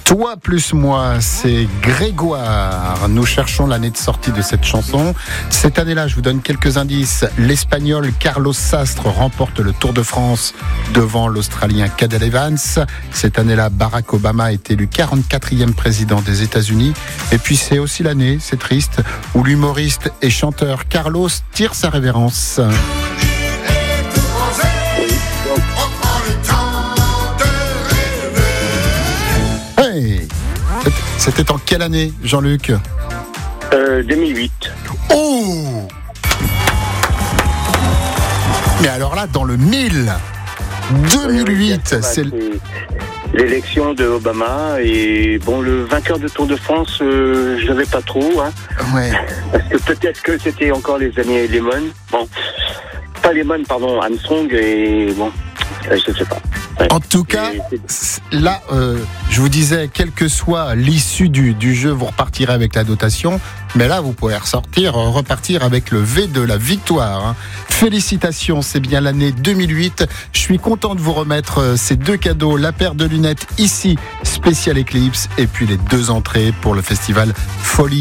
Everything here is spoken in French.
Toi plus moi, c'est Grégoire. Nous cherchons l'année de sortie de cette chanson. Cette année-là, je vous donne quelques indices. L'Espagnol Carlos Sastre remporte le Tour de France devant l'Australien Cadel Evans. Cette année-là, Barack Obama est élu 44e président des États-Unis. Et puis c'est aussi l'année, c'est triste, où l'humoriste et chanteur Carlos tire sa révérence. C'était en quelle année, Jean-Luc ? 2008. Oh ! Mais alors là, dans le 1000, 2008, c'est l'élection de Obama. Et bon, le vainqueur de Tour de France, je n'avais pas trop. Hein, ouais. Parce que peut-être que c'était encore les années Lemon. Bon, pas Lemon, pardon, Armstrong. Et bon, je ne sais pas. Ouais. En tout cas, là, je vous disais, quelle que soit l'issue du jeu, vous repartirez avec la dotation. Mais là, vous pouvez repartir avec le V de la victoire. Hein. Félicitations, c'est bien l'année 2008. Je suis content de vous remettre ces 2 cadeaux, la paire de lunettes ici, spécial Eclipse, et puis les 2 entrées pour le festival Folie.